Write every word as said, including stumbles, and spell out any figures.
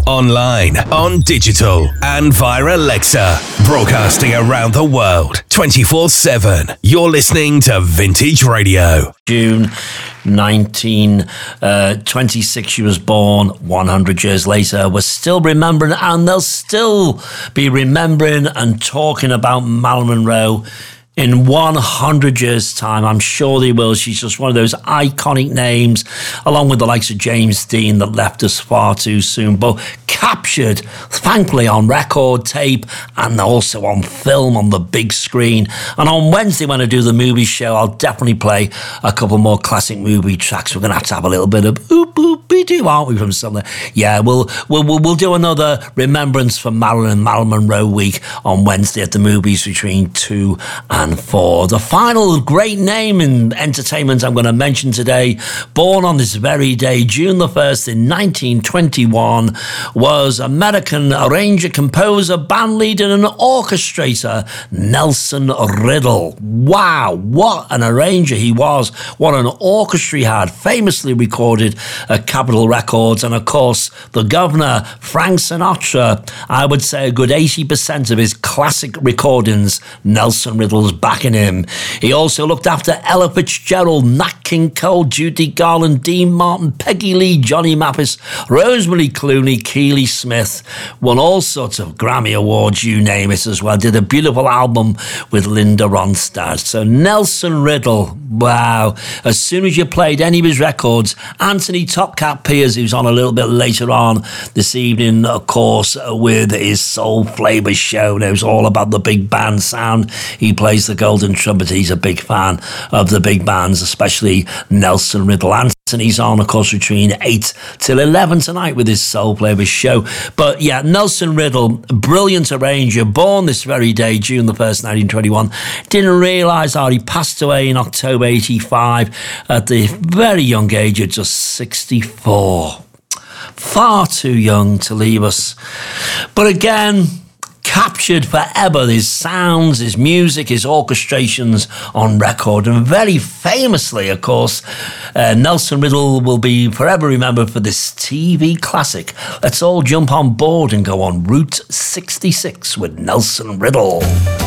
online, on digital, and via Alexa. Broadcasting around the world, twenty-four seven. You're listening to Vintage Radio. June nineteen twenty-six, she was born. one hundred years later, we're still remembering, and they'll still be remembering and talking about Marilyn Monroe in one hundred years' time. I'm sure they will. She's just one of those iconic names, along with the likes of James Dean, that left us far too soon, but captured, thankfully, on record tape and also on film on the big screen. And on Wednesday, when I do the movie show, I'll definitely play a couple more classic movie tracks. We're going to have to have a little bit of oop, oop, be do, aren't we, from something? Yeah, we'll, we'll, we'll, we'll do another remembrance for Marilyn and Marilyn Monroe week on Wednesday at the movies between two and for the final great name in entertainment I'm going to mention today, born on this very day, June the first in nineteen twenty-one, was American arranger, composer, band leader and orchestrator Nelson Riddle. Wow, what an arranger he was. What an orchestra he had, famously recorded at Capitol Records. And of course, the governor, Frank Sinatra, I would say a good eighty percent of his classic recordings, Nelson Riddle's backing him. He also looked after Ella Fitzgerald, Nat King Cole, Judy Garland, Dean Martin, Peggy Lee, Johnny Mathis, Rosemary Clooney, Keely Smith. Won all sorts of Grammy Awards, you name it, as well. Did a beautiful album with Linda Ronstadt. So Nelson Riddle, wow. As soon as you played any of his records, Anthony Topcat Piers, who's on a little bit later on this evening, of course, with his Soul Flavor show, knows all about the big band sound. He plays the golden trumpet. He's a big fan of the big bands, especially Nelson Riddle. Anthony's on, of course, between eight till eleven tonight with his Soul Flavor show. But yeah, Nelson Riddle, brilliant arranger, born this very day, June the first, nineteen twenty-one. Didn't realise how he passed away in October eighty-five at the very young age of just sixty-four. Far too young to leave us. But again, captured forever his sounds, his music, his orchestrations on record. And very famously, of course, uh, Nelson Riddle will be forever remembered for this T V classic. Let's all jump on board and go on Route sixty-six with Nelson Riddle.